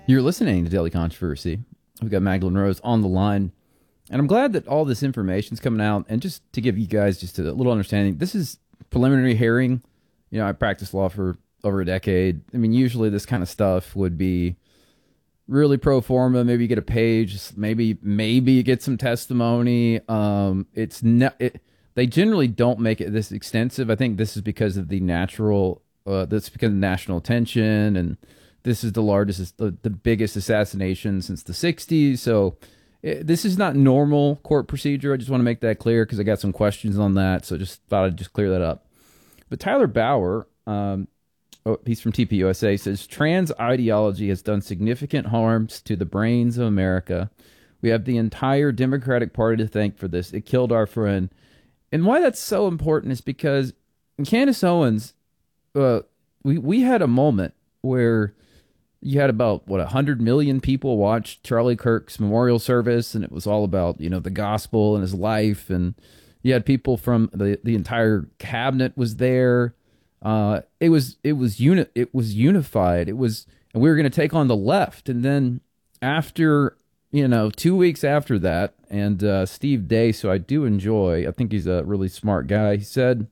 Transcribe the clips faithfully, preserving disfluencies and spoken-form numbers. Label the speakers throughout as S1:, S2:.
S1: You're listening to Daily Controversy. We've got Magdalene Rose on the line. And I'm glad that all this information's coming out. And just to give you guys just a little understanding, this is preliminary hearing. You know, I practiced law for over a decade. I mean, usually this kind of stuff would be really pro forma. Maybe you get a page. Maybe maybe you get some testimony. Um, it's ne- it, They generally don't make it this extensive. I think this is because of the natural, uh, that's because of national attention, and this is the largest, the, the biggest assassination since the sixties. So it, this is not normal court procedure. I just want to make that clear because I got some questions on that. So just thought I'd just clear that up. But Tyler Bauer, um, oh, he's from T P U S A, says trans ideology has done significant harms to the brains of America. We have the entire Democratic Party to thank for this. It killed our friend. And why that's so important is because Candace Owens, uh, we, we had a moment where you had about, what, one hundred million people watch Charlie Kirk's memorial service, and it was all about, you know, the gospel and his life, and you had people from the, the entire cabinet was there. Uh, it was it was uni- it was unified. It was, and we were going to take on the left. And then after, you know, two weeks after that, and uh, Steve Deace, who I do enjoy, I think he's a really smart guy, he said,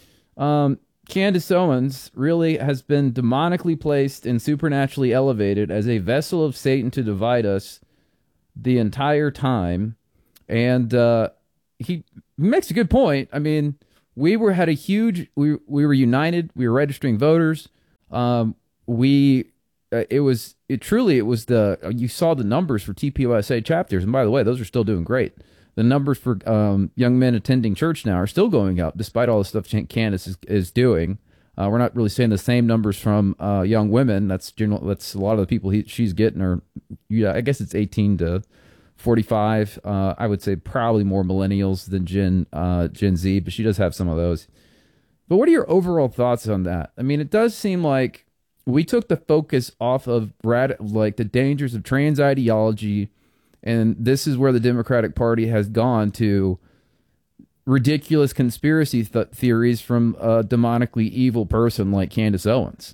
S1: um, Candace Owens really has been demonically placed and supernaturally elevated as a vessel of Satan to divide us the entire time. And uh, he makes a good point. I mean, we were had a huge, we we were united. We were registering voters. Um, we, uh, it was, it truly, it was the, you saw the numbers for T P U S A chapters. And by the way, those are still doing great. The numbers for um, young men attending church now are still going up, despite all the stuff Candace is, is doing. Uh, we're not really seeing the same numbers from uh, young women. That's general. That's a lot of the people he, she's getting are, yeah, I guess it's eighteen to forty-five. Uh, I would say probably more millennials than Gen uh, Gen Z, but she does have some of those. But what are your overall thoughts on that? I mean, it does seem like we took the focus off of rad- like the dangers of trans ideology. And this is where the Democratic Party has gone to ridiculous conspiracy th- theories from a demonically evil person like Candace Owens.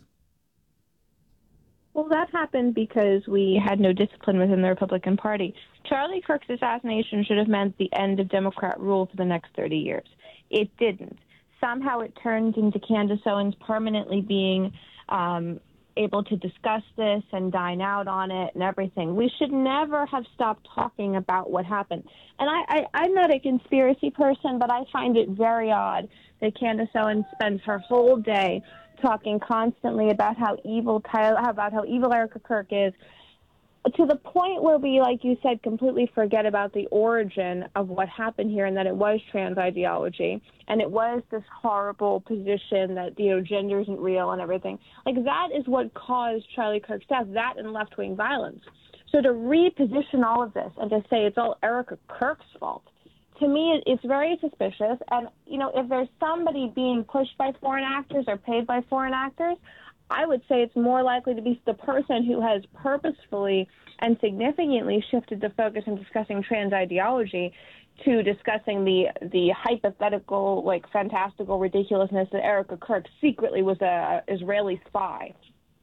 S2: Well, that happened because we had no discipline within the Republican Party. Charlie Kirk's assassination should have meant the end of Democrat rule for the next thirty years. It didn't. Somehow it turned into Candace Owens permanently being um, able to discuss this and dine out on it and everything. We should never have stopped talking about what happened. And I, I, I'm not a conspiracy person, but I find it very odd that Candace Owens spends her whole day talking constantly about how evil Tyler, about how evil Erica Kirk is, to the point where we, like you said, completely forget about the origin of what happened here, and that it was trans ideology, and it was this horrible position that, you know, gender isn't real and everything. Like, that is what caused Charlie Kirk's death, that and left-wing violence. So to reposition all of this and to say it's all Erica Kirk's fault, to me, it's very suspicious. And, you know, if there's somebody being pushed by foreign actors or paid by foreign actors, I would say it's more likely to be the person who has purposefully and significantly shifted the focus in discussing trans ideology to discussing the the hypothetical, like, fantastical ridiculousness that Erica Kirk secretly was a Israeli spy.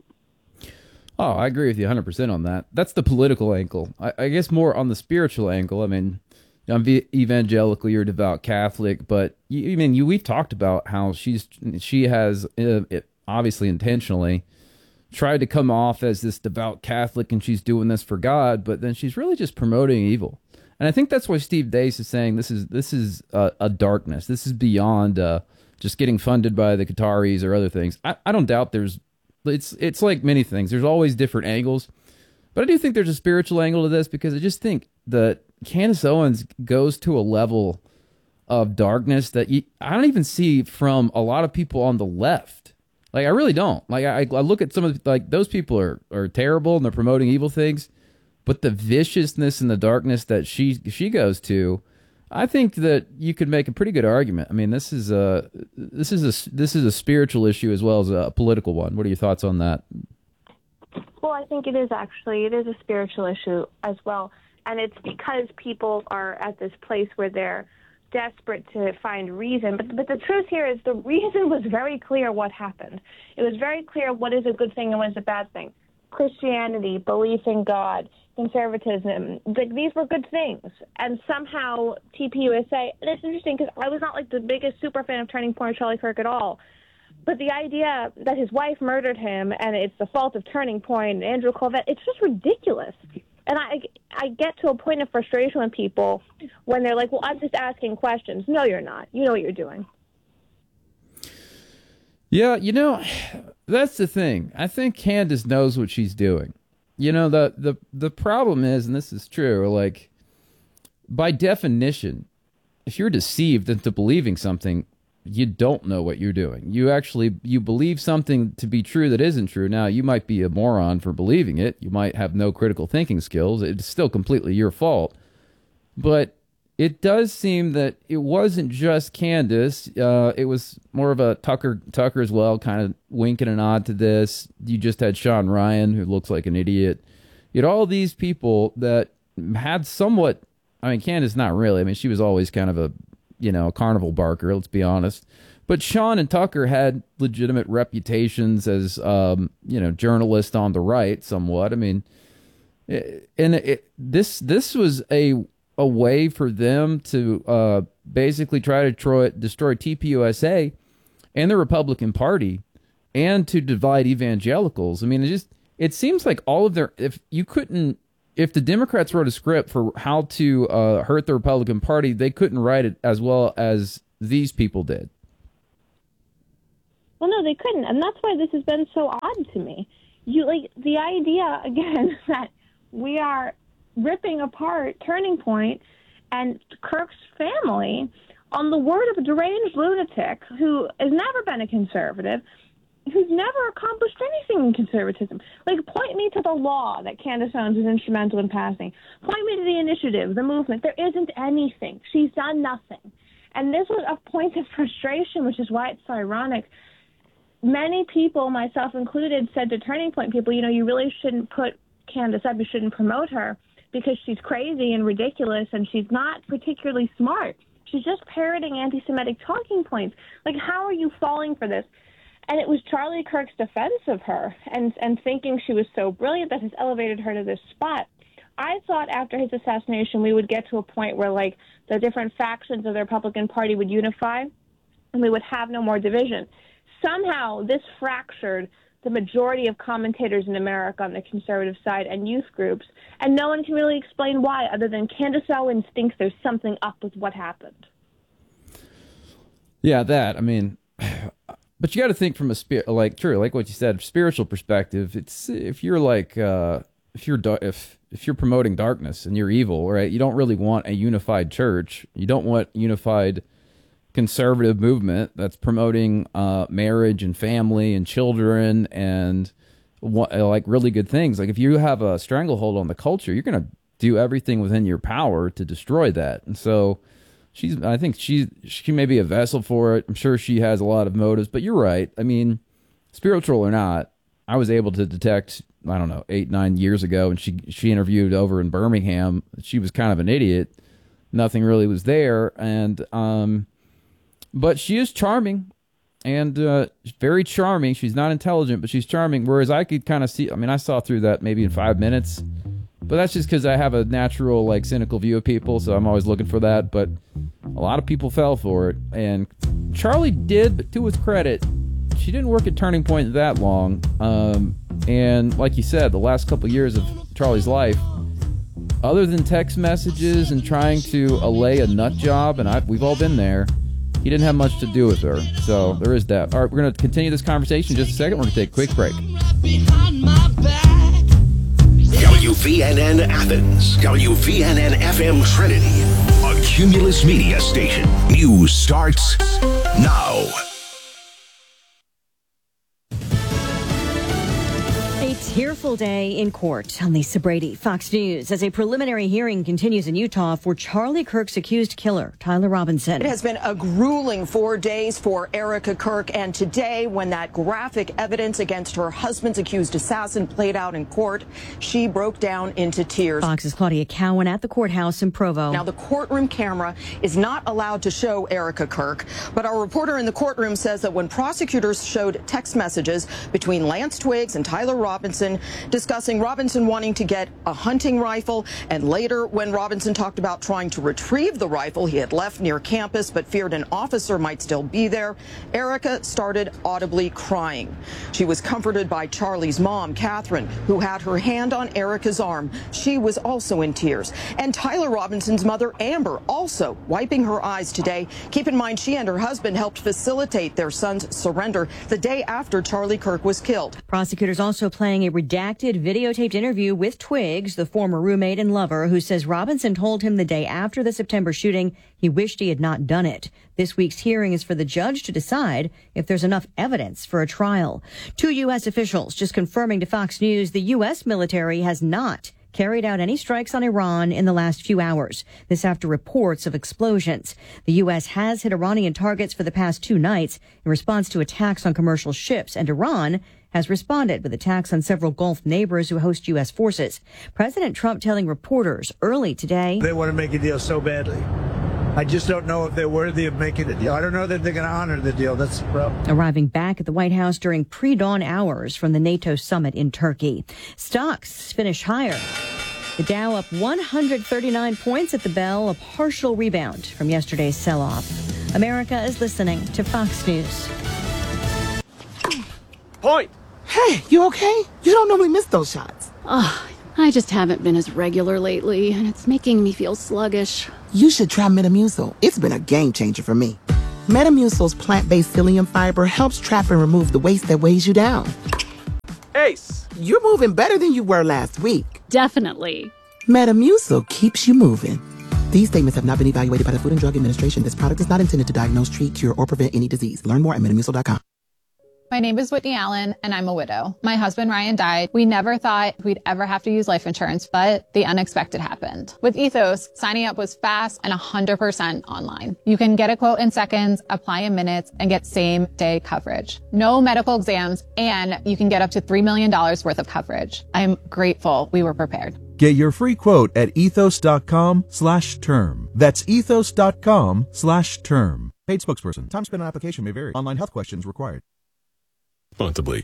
S1: Oh, I agree with you one hundred percent on that. That's the political angle. I, I guess more on the spiritual angle. I mean, I'm evangelical, you're a devout Catholic, but you, I mean, you, we've talked about how she's she has uh, it, obviously intentionally tried to come off as this devout Catholic, and she's doing this for God, but then she's really just promoting evil. And I think that's why Steve Deace is saying this is this is a, a darkness. This is beyond uh, just getting funded by the Qataris or other things. I, I don't doubt there's it's it's like many things. There's always different angles, but I do think there's a spiritual angle to this, because I just think that Candace Owens goes to a level of darkness that you, I don't even see from a lot of people on the left. Like, I really don't. Like, I, I look at some of the, like, those people are, are terrible and they're promoting evil things, but the viciousness and the darkness that she she goes to, I think that you could make a pretty good argument. I mean, this is a this is a this is a spiritual issue as well as a political one. What are your thoughts on that?
S2: Well, I think it is actually it is a spiritual issue as well. And it's because people are at this place where they're desperate to find reason. But, but the truth here is the reason was very clear what happened. It was very clear what is a good thing and what is a bad thing. Christianity, belief in God, conservatism, like these were good things. And somehow T P U S A, and it's interesting because I was not like the biggest super fan of Turning Point or Charlie Kirk at all. But the idea that his wife murdered him and it's the fault of Turning Point and Andrew Colvett, it's just ridiculous. And I, I get to a point of frustration with people when they're like, well, I'm just asking questions. No, you're not. You know what you're doing.
S1: Yeah, you know, that's the thing. I think Candace knows what she's doing. You know, the, the, the problem is, and this is true, like, by definition, if you're deceived into believing something, you don't know what you're doing. You actually, you believe something to be true that isn't true. Now, you might be a moron for believing it. You might have no critical thinking skills. It's still completely your fault. But it does seem that it wasn't just Candace. Uh, it was more of a Tucker, Tucker as well, kind of winking a nod to this. You just had Sean Ryan, who looks like an idiot. You had all these people that had somewhat, I mean, Candace, not really. I mean, she was always kind of a, you know, a carnival barker, let's be honest. But Sean and Tucker had legitimate reputations as, um, you know, journalists on the right somewhat. I mean, and it, this this was a a way for them to uh, basically try to destroy, destroy T P U S A and the Republican Party and to divide evangelicals. I mean, it just, it seems like all of their, if you couldn't, if the Democrats wrote a script for how to uh, hurt the Republican Party, they couldn't write it as well as these people did.
S2: Well, no, they couldn't. And that's why this has been so odd to me. You like the idea, again, that we are ripping apart Turning Point and Kirk's family on the word of a deranged lunatic who has never been a conservative, who's never accomplished anything in conservatism. Like, point me to the law that Candace Owens was instrumental in passing. Point me to the initiative, the movement. There isn't anything. She's done nothing. And this was a point of frustration, which is why it's so ironic. Many people, myself included, said to Turning Point people, you know, you really shouldn't put Candace up. You shouldn't promote her because she's crazy and ridiculous and she's not particularly smart. She's just parroting anti-Semitic talking points. Like, how are you falling for this? And it was Charlie Kirk's defense of her and, and thinking she was so brilliant that has elevated her to this spot. I thought after his assassination we would get to a point where, like, the different factions of the Republican Party would unify and we would have no more division. Somehow this fractured the majority of commentators in America on the conservative side and youth groups, and no one can really explain why other than Candace Owens thinks there's something up with what happened.
S1: Yeah, that, I mean... But you got to think from a spirit, like true, like what you said, spiritual perspective. It's if you're like uh, if you're if if you're promoting darkness and you're evil, right? You don't really want a unified church. You don't want unified conservative movement that's promoting uh, marriage and family and children and like really good things. Like if you have a stranglehold on the culture, you're going to do everything within your power to destroy that. And so. She's. I think she she may be a vessel for it. I'm sure she has a lot of motives, but you're right. I mean, spiritual or not, I was able to detect, I don't know, eight, nine years ago, and she she interviewed over in Birmingham. She was kind of an idiot. Nothing really was there, and um, but she is charming, and uh, very charming. She's not intelligent, but she's charming. Whereas I could kind of see. I mean, I saw through that maybe in five minutes. But that's just because I have a natural, like, cynical view of people, so I'm always looking for that. But a lot of people fell for it. And Charlie did, but to his credit, she didn't work at Turning Point that long. Um, and like you said, the last couple years of Charlie's life, other than text messages and trying to allay a nut job, and I, we've all been there, he didn't have much to do with her. So there is that. All right, we're going to continue this conversation in just a second. We're going to take a quick break.
S3: Behind my back. W V N N Athens, W V N N F M Trinity, a Cumulus Media station. News starts now.
S4: A tearful day in court. I'm Lisa Brady, Fox News, as a preliminary hearing continues in Utah for Charlie Kirk's accused killer, Tyler Robinson.
S5: It has been a grueling four days for Erica Kirk, and today, when that graphic evidence against her husband's accused assassin played out in court, she broke down into tears.
S4: Fox's Claudia Cowan at the courthouse in Provo.
S5: Now, the courtroom camera is not allowed to show Erica Kirk, but our reporter in the courtroom says that when prosecutors showed text messages between Lance Twiggs and Tyler Robinson, Robinson, discussing Robinson wanting to get a hunting rifle. And later, when Robinson talked about trying to retrieve the rifle he had left near campus but feared an officer might still be there, Erica started audibly crying. She was comforted by Charlie's mom, Catherine, who had her hand on Erica's arm. She was also in tears. And Tyler Robinson's mother, Amber, also wiping her eyes today. Keep in mind, she and her husband helped facilitate their son's surrender the day after Charlie Kirk was killed.
S4: Prosecutors also playing a redacted videotaped interview with Twiggs, the former roommate and lover, who says Robinson told him the day after the September shooting he wished he had not done it. This week's hearing is for the judge to decide if there's enough evidence for a trial. Two U S officials just confirming to Fox News the U S military has not carried out any strikes on Iran in the last few hours. This after reports of explosions. The U S has hit Iranian targets for the past two nights in response to attacks on commercial ships, and Iran has responded with attacks on several Gulf neighbors who host U S forces. President Trump telling reporters early today,
S6: they want to make a deal so badly. I just don't know if they're worthy of making a deal. I don't know that they're going to honor the deal. That's the problem.
S4: Arriving back at the White House during pre-dawn hours from the NATO summit in Turkey. Stocks finish higher. The Dow up one hundred thirty-nine points at the bell, a partial rebound from yesterday's sell-off. America is listening to Fox News.
S7: Point.
S8: Hey, you okay? You don't normally miss those shots.
S9: Oh, I just haven't been as regular lately, and it's making me feel sluggish.
S8: You should try Metamucil. It's been a game changer for me. Metamucil's plant-based psyllium fiber helps trap and remove the waste that weighs you down.
S7: Ace.
S8: You're moving better than you were last week.
S9: Definitely.
S8: Metamucil keeps you moving. These statements have not been evaluated by the Food and Drug Administration. This product is not intended to diagnose, treat, cure, or prevent any disease. Learn more at metamucil dot com.
S10: My name is Whitney Allen, and I'm a widow. My husband, Ryan, died. We never thought we'd ever have to use life insurance, but the unexpected happened. With Ethos, signing up was fast and one hundred percent online. You can get a quote in seconds, apply in minutes, and get same-day coverage. No medical exams, and you can get up to three million dollars worth of coverage. I'm grateful we were prepared.
S11: Get your free quote at ethos.com slash term. That's ethos.com slash term. Paid spokesperson. Time spent on application may vary. Online health questions required.
S3: Responsibly.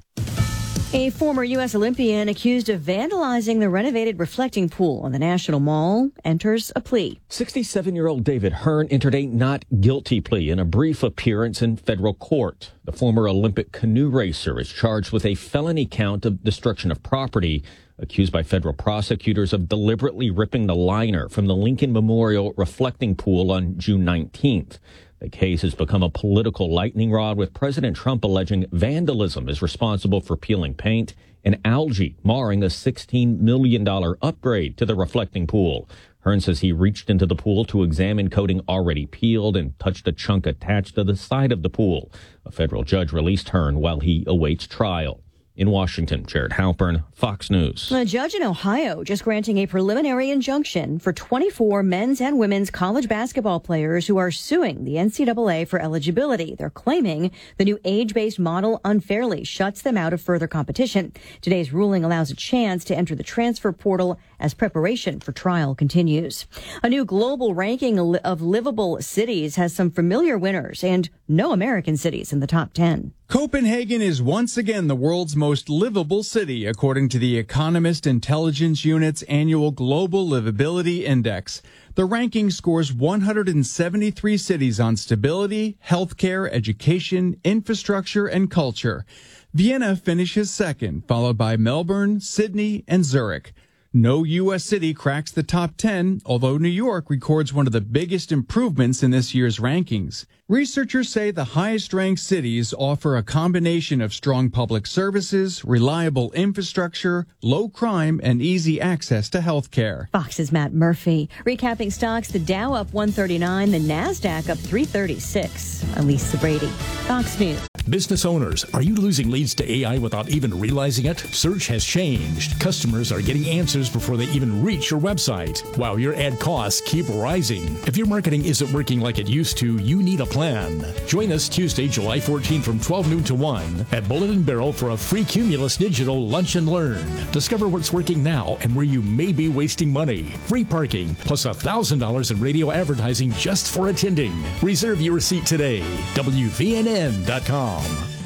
S4: A former U S Olympian accused of vandalizing the renovated reflecting pool on the National Mall enters a plea.
S12: sixty-seven-year-old David Hearn entered a not guilty plea in a brief appearance in federal court. The former Olympic canoe racer is charged with a felony count of destruction of property, accused by federal prosecutors of deliberately ripping the liner from the Lincoln Memorial reflecting pool on June nineteenth. The case has become a political lightning rod, with President Trump alleging vandalism is responsible for peeling paint and algae, marring a sixteen million dollars upgrade to the reflecting pool. Hearn says he reached into the pool to examine coating already peeled and touched a chunk attached to the side of the pool. A federal judge released Hearn while he awaits trial. In Washington, Jared Halpern, Fox News.
S4: A judge in Ohio just granting a preliminary injunction for twenty-four men's and women's college basketball players who are suing the N C double A for eligibility. They're claiming the new age-based model unfairly shuts them out of further competition. Today's ruling allows a chance to enter the transfer portal as preparation for trial continues. A new global ranking of livable cities has some familiar winners and no American cities in the top ten.
S13: Copenhagen is once again the world's most livable city, according to the Economist Intelligence Unit's annual Global Livability Index. The ranking scores one hundred seventy-three cities on stability, healthcare, education, infrastructure, and culture. Vienna finishes second, followed by Melbourne, Sydney, and Zurich. No U S city cracks the top ten, although New York records one of the biggest improvements in this year's rankings. Researchers say the highest-ranked cities offer a combination of strong public services, reliable infrastructure, low crime, and easy access to health care.
S4: Fox's Matt Murphy. Recapping stocks, the Dow up one thirty-nine, the NASDAQ up three thirty-six. I'm Lisa Brady, Fox News.
S14: Business owners, are you losing leads to A I without even realizing it? Search has changed. Customers are getting answers before they even reach your website, while your ad costs keep rising. If your marketing isn't working like it used to, you need a plan. Join us Tuesday, July fourteenth from twelve noon to one at Bullet and Barrel for a free Cumulus Digital Lunch and Learn. Discover what's working now and where you may be wasting money. Free parking, plus one thousand dollars in radio advertising just for attending. Reserve your seat today. W V N N dot com.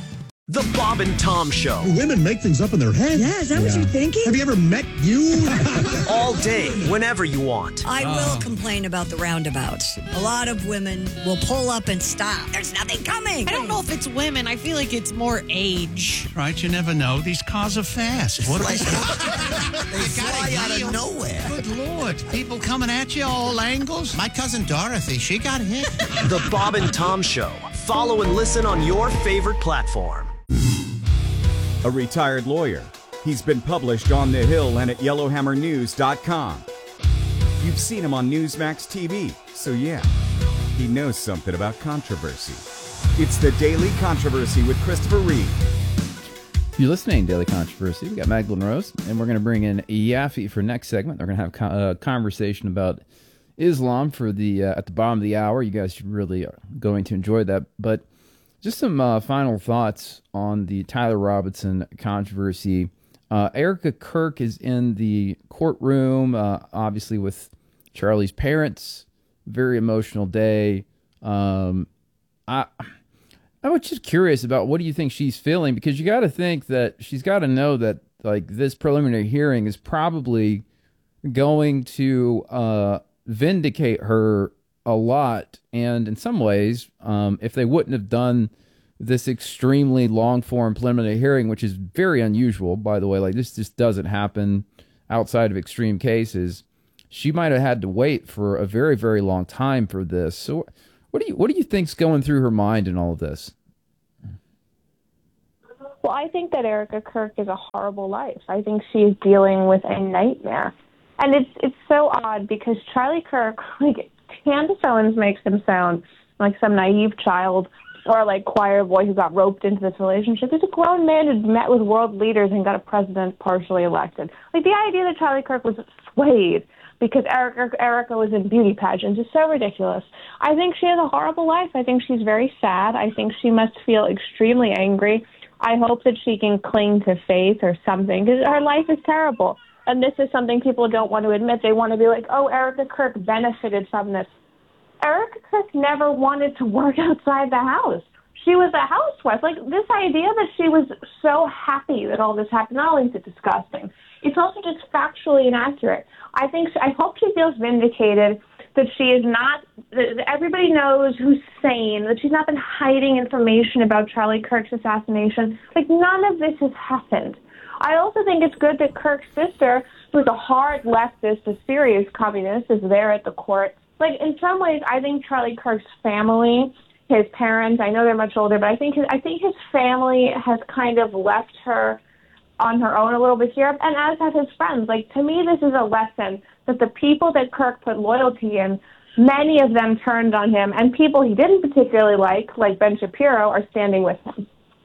S15: The Bob and Tom Show.
S16: Women make things up in their head.
S17: Yeah, is that yeah. what you're thinking?
S16: Have you ever met you?
S15: All day, whenever you want.
S17: I uh. will complain about the roundabouts. A lot of women will pull up and stop. There's nothing coming.
S18: I don't know if it's women. I feel like it's more age.
S19: Right, you never know. These cars are fast. What are they?
S20: They fly out of nowhere.
S19: Good Lord. People coming at you all angles. My cousin Dorothy, she got hit.
S15: The Bob and Tom Show. Follow and listen on your favorite platform.
S21: A retired lawyer. He's been published on The Hill and at yellowhammer news dot com. You've seen him on Newsmax T V, so yeah, he knows something about controversy. It's the Daily Controversy with Christopher Reed.
S1: You're listening to Daily Controversy. We got Magdalene Rose, and we're going to bring in Yafi for next segment. They're going to have a conversation about Islam for the uh, at the bottom of the hour. You guys really are going to enjoy that. But just some uh, final thoughts on the Tyler Robinson controversy. Uh, Erica Kirk is in the courtroom, uh, obviously with Charlie's parents. Very emotional day. Um, I I was just curious about what do you think she's feeling, because you got to think that she's got to know that like this preliminary hearing is probably going to uh, vindicate her a lot, and in some ways, um, if they wouldn't have done this extremely long-form preliminary hearing, which is very unusual, by the way, like this just doesn't happen outside of extreme cases, she might have had to wait for a very, very long time for this. So, what do you what do you think's going through her mind in all of this?
S2: Well, I think that Erica Kirk is a horrible life. I think she's dealing with a nightmare, and it's it's so odd because Charlie Kirk, like, Candace Owens makes him sound like some naive child or like choir boy who got roped into this relationship. He's a grown man who met with world leaders and got a president partially elected. Like, the idea that Charlie Kirk was swayed because Erica, Erica was in beauty pageants is so ridiculous. I think she has a horrible life. I think she's very sad. I think she must feel extremely angry. I hope that she can cling to faith or something, because her life is terrible. And this is something people don't want to admit. They want to be like, oh, Erica Kirk benefited from this. Erica Kirk never wanted to work outside the house. She was a housewife. Like, this idea that she was so happy that all this happened, not only is it disgusting, it's also just factually inaccurate. I think, I hope she feels vindicated, that she is not, that everybody knows who's sane, that she's not been hiding information about Charlie Kirk's assassination. Like, none of this has happened. I also think it's good that Kirk's sister, who's a hard leftist, a serious communist, is there at the court. Like, in some ways, I think Charlie Kirk's family, his parents, I know they're much older, but I think his, I think his family has kind of left her on her own a little bit here, and as have his friends. Like, to me, this is a lesson that the people that Kirk put loyalty in, many of them turned on him, and people he didn't particularly like, like Ben Shapiro, are standing with him.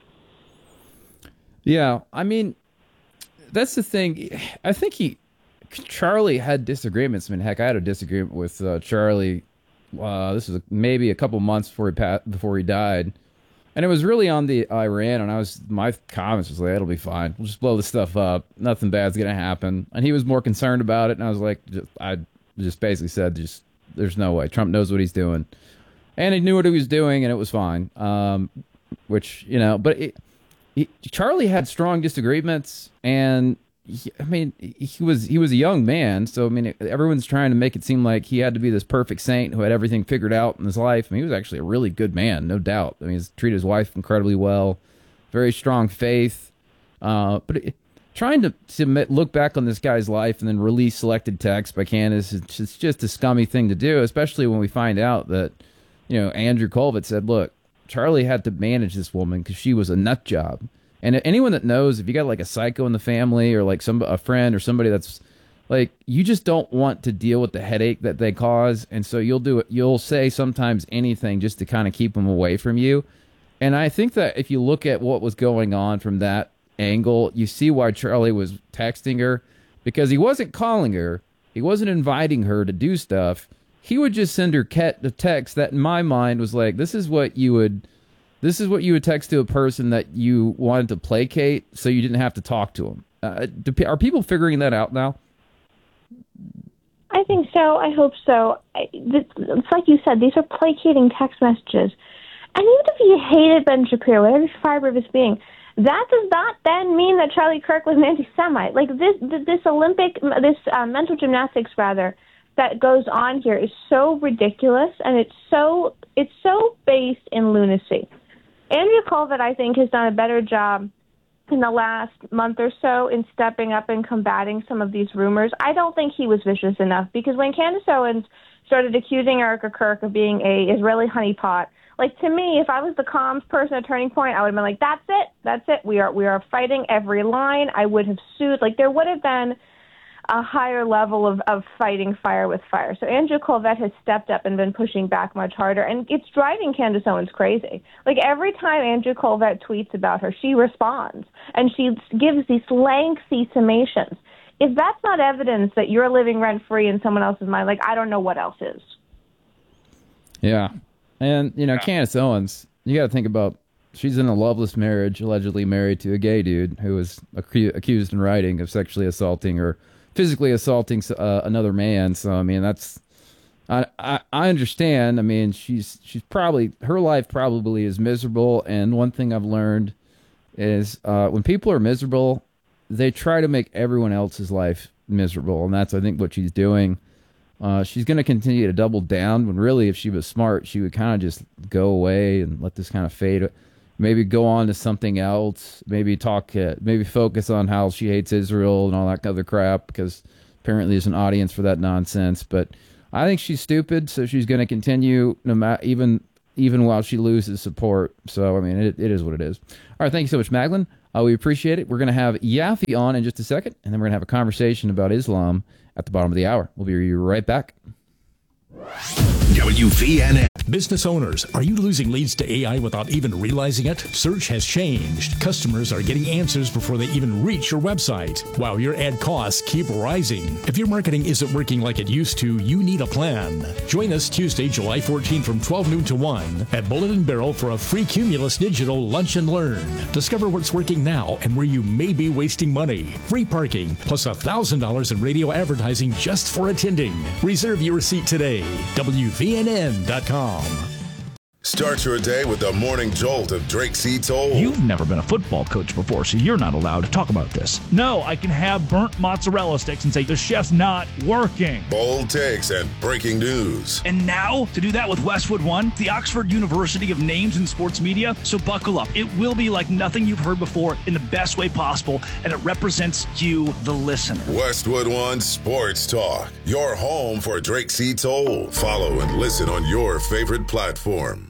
S1: Yeah, I mean, that's the thing. I think he... Charlie had disagreements. I mean, heck, I had a disagreement with uh, Charlie. Uh, this was maybe a couple months before he pa- before he died, and it was really on the Iran. And I was my comments was like, "It'll be fine. We'll just blow this stuff up. Nothing bad's gonna happen." And he was more concerned about it. And I was like, just, I just basically said, "Just there's no way. Trump knows what he's doing," and he knew what he was doing, and it was fine. Um, which you know, but it, he, Charlie had strong disagreements, and. He, I mean, he was he was a young man, so I mean, everyone's trying to make it seem like he had to be this perfect saint who had everything figured out in his life. I mean, he was actually a really good man, no doubt. I mean, he's treated his wife incredibly well, very strong faith. Uh, but it, trying to, to look back on this guy's life and then release selected text by Candace, it's, it's just a scummy thing to do, especially when we find out that, you know, Andrew Colvett said, look, Charlie had to manage this woman because she was a nut job. And anyone that knows, if you got like a psycho in the family or like some a friend or somebody that's like, you just don't want to deal with the headache that they cause. And so you'll do it. You'll say sometimes anything just to kind of keep them away from you. And I think that if you look at what was going on from that angle, you see why Charlie was texting her, because he wasn't calling her. He wasn't inviting her to do stuff. He would just send her a text that in my mind was like, this is what you would This is what you would text to a person that you wanted to placate so you didn't have to talk to him. Uh, do, are people figuring that out now?
S2: I think so. I hope so. I, this, it's like you said, these are placating text messages. And even if you hated Ben Shapiro, whatever fiber of his being, that does not then mean that Charlie Kirk was an anti-Semite. Like this, this Olympic, this uh, mental gymnastics rather, that goes on here is so ridiculous, and it's so it's so based in lunacy. Andrea Colvett, I think, has done a better job in the last month or so in stepping up and combating some of these rumors. I don't think he was vicious enough, because when Candace Owens started accusing Erica Kirk of being a Israeli honeypot, like, to me, if I was the comms person at Turning Point, I would have been like, that's it, that's it. We are we are fighting every line. I would have sued. Like, there would have been a higher level of, of fighting fire with fire. So Andrea Colvett has stepped up and been pushing back much harder, and it's driving Candace Owens crazy. Like, every time Andrea Colvett tweets about her, she responds, and she gives these lengthy summations. If that's not evidence that you're living rent-free in someone else's mind, like, I don't know what else is.
S1: Yeah. And, you know, Candace Owens, you got to think about, she's in a loveless marriage, allegedly married to a gay dude who was acu- accused in writing of sexually assaulting or physically assaulting uh, another man. So, I mean, that's, I, I I understand. I mean, she's she's probably, her life probably is miserable. And one thing I've learned is uh, when people are miserable, they try to make everyone else's life miserable. And that's, I think, what she's doing. Uh, she's going to continue to double down when really, if she was smart, she would kind of just go away and let this kind of fade. Maybe go on to something else. Maybe talk, uh, maybe focus on how she hates Israel and all that other crap, because apparently there's an audience for that nonsense. But I think she's stupid, so she's going to continue no matter, even even while she loses support. So, I mean, it, it is what it is. All right, thank you so much, Magdalene. Uh, we appreciate it. We're going to have Yafi on in just a second, and then we're going to have a conversation about Islam at the bottom of the hour. We'll be right back.
S3: W V N N.
S14: Business owners, are you losing leads to A I without even realizing it? Search has changed. Customers are getting answers before they even reach your website, while your ad costs keep rising. If your marketing isn't working like it used to, you need a plan. Join us Tuesday, July fourteenth from twelve noon to one at Bullet and Barrel for a free Cumulus Digital Lunch and Learn. Discover what's working now and where you may be wasting money. Free parking, plus one thousand dollars in radio advertising just for attending. Reserve your seat today. W V N N dot com.
S5: Start your day with the morning jolt of Drake C. Toll.
S22: You've never been a football coach before, so you're not allowed to talk about this. No, I can have burnt mozzarella sticks and say the chef's not working.
S5: Bold takes and breaking news.
S22: And now, to do that with Westwood One, the Oxford University of Names in Sports Media. So buckle up. It will be like nothing you've heard before in the best way possible, and it represents you, the listener.
S5: Westwood One Sports Talk, your home for Drake C. Toll. Follow and listen on your favorite platform.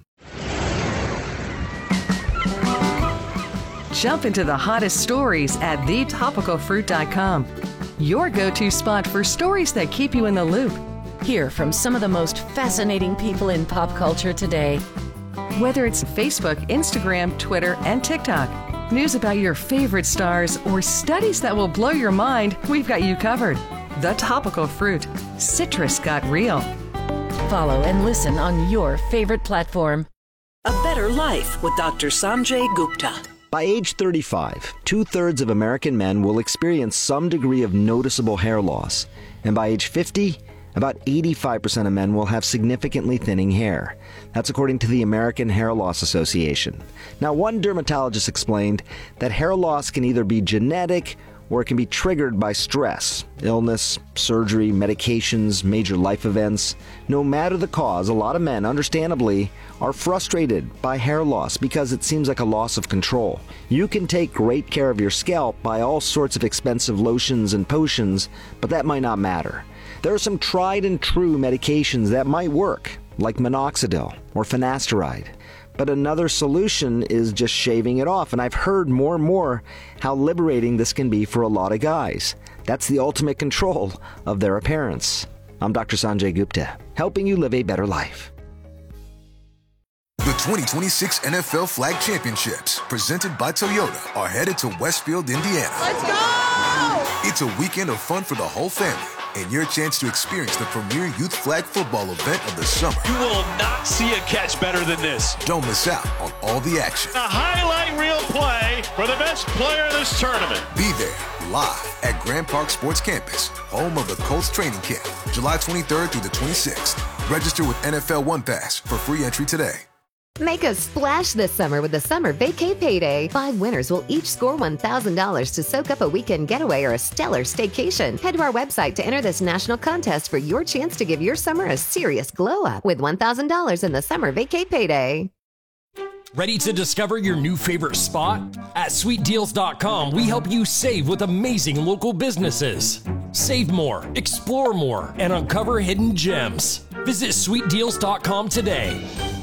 S23: Jump into the hottest stories at the topical fruit dot com. Your go-to spot for stories that keep you in the loop.
S24: Hear from some of the most fascinating people in pop culture today.
S23: Whether it's Facebook, Instagram, Twitter, and TikTok, news about your favorite stars, or studies that will blow your mind, we've got you covered. The Topical Fruit. Citrus got real.
S24: Follow and listen on your favorite platform.
S25: A Better Life with Doctor Sanjay Gupta.
S26: By age thirty-five, two-thirds of American men will experience some degree of noticeable hair loss. And by age fifty, about eighty-five percent of men will have significantly thinning hair. That's according to the American Hair Loss Association. Now, one dermatologist explained that hair loss can either be genetic or it can be triggered by stress, illness, surgery, medications, major life events. No matter the cause, a lot of men, understandably, are frustrated by hair loss because it seems like a loss of control. You can take great care of your scalp by all sorts of expensive lotions and potions, but that might not matter. There are some tried and true medications that might work, like minoxidil or finasteride. But another solution is just shaving it off, and I've heard more and more how liberating this can be for a lot of guys. That's the ultimate control of their appearance. I'm Doctor Sanjay Gupta, helping you live a better life.
S5: The twenty twenty-six N F L Flag Championships, presented by Toyota, are headed to Westfield, Indiana.
S27: Let's go!
S5: It's a weekend of fun for the whole family, and your chance to experience the premier youth flag football event of the summer.
S27: You will not see a catch better than this.
S5: Don't miss out on all the action.
S27: A highlight reel play for the best player of this tournament.
S5: Be there, live at Grand Park Sports Campus, home of the Colts training camp, July twenty-third through the twenty-sixth. Register with N F L One Pass for free entry today.
S6: Make a splash this summer with the Summer Vacay Payday. Five winners will each score one thousand dollars to soak up a weekend getaway or a stellar staycation. Head to our website to enter this national contest for your chance to give your summer a serious glow up with one thousand dollars in the Summer Vacay Payday.
S7: Ready to discover your new favorite spot? At sweet deals dot com, we help you save with amazing local businesses. Save more, explore more, and uncover hidden gems. Visit sweet deals dot com today.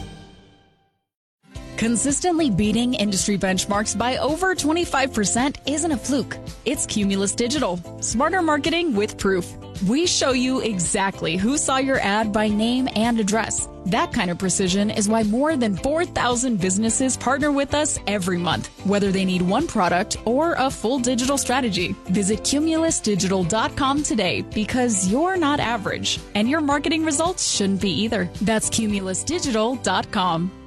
S8: Consistently beating industry benchmarks by over twenty-five percent isn't a fluke. It's Cumulus Digital. Smarter marketing with proof. We show you exactly who saw your ad by name and address. That kind of precision is why more than four thousand businesses partner with us every month, whether they need one product or a full digital strategy. Visit cumulus digital dot com today because you're not average, and your marketing results shouldn't be either. That's cumulus digital dot com.